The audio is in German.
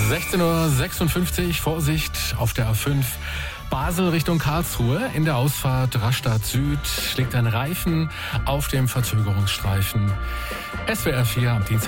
16:56 Uhr, Vorsicht auf der A5 Basel Richtung Karlsruhe. In der Ausfahrt Rastatt Süd schlägt ein Reifen auf dem Verzögerungsstreifen. SWR 4 am Dienstag.